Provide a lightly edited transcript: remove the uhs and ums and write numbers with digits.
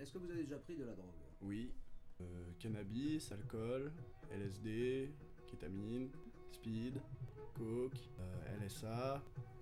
Est-ce que vous avez déjà pris de la drogue? Oui. Cannabis, alcool, LSD, kétamine, speed, coke, LSA,